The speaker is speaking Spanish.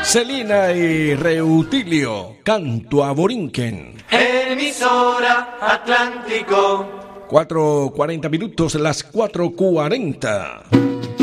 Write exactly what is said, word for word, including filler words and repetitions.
Celina y Reutilio, Canto a Borinquen. Emisora Atlántico. cuatro cuarenta minutos, las cuatro cuarenta.